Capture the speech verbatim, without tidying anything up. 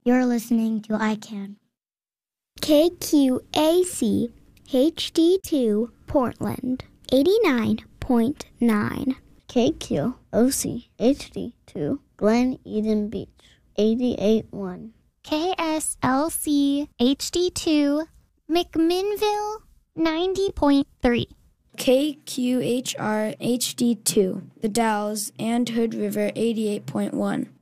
You're listening to I CAN. K Q A C H D two Portland, eighty-nine point nine. K Q O C H D two Glen Eden Beach, eighty-eight point one. K S L C H D two McMinnville, ninety point three. K Q H R H D two The Dalles and Hood River, eighty-eight point one.